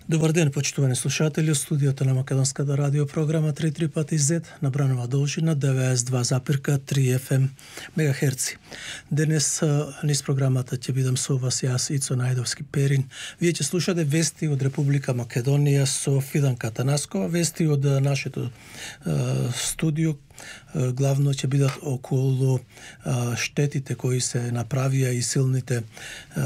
Добар ден, почитувани слушатели, од студиото на Македонската радиопрограма 3 пати Z на бранова должина 92,3 FM мегахерци. Денес низ програмата ќе бидам со вас јас Ицо Најдовски Перин. Вие ќе слушате вести од Република Македонија со Фиданка Танаскова, вести од нашето студио. Главно ќе бидат околу штетите кои се направија и силните